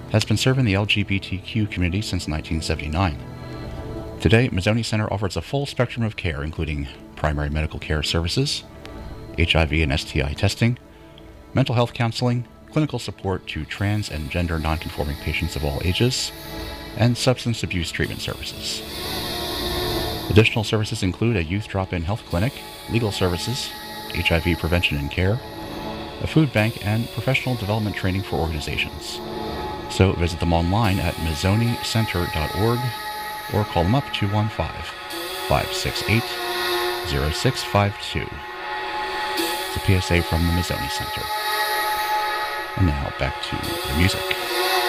has been serving the LGBTQ community since 1979. Today, Mazzoni Center offers a full spectrum of care, including primary medical care services, HIV and STI testing, mental health counseling, clinical support to trans and gender nonconforming patients of all ages, and substance abuse treatment services. Additional services include a youth drop-in health clinic, legal services, HIV prevention and care, a food bank, and professional development training for organizations. So visit them online at mazzonicenter.org or call them up 215-568-0652. It's a PSA from the Mazzoni Center. And now back to the music.